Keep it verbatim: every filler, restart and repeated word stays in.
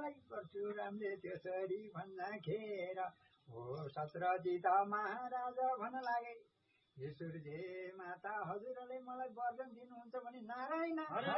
तिमीलाई परशुरामले त्यसरी भन्दाखेरि हो सत्रजित महाराजा भन्न लागे ईश्वरजी माता हजुरले मलाई वरदान दिनुहुन्छ भने नारायण